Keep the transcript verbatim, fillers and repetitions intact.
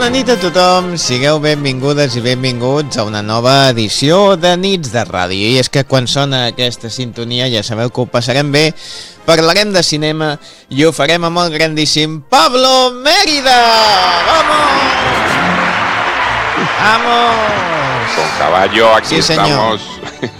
Bona nit a tothom, sigueu benvingudes i benvinguts a una nova edició de Nits de Ràdio. I és que quan sona aquesta sintonia ja sabeu que ho passarem bé, parlarem de cinema i ho farem amb el grandíssim Pablo Mérida! ¡Vamos! ¡Vamos! Con caballo, aquí Sí, senyor. estamos.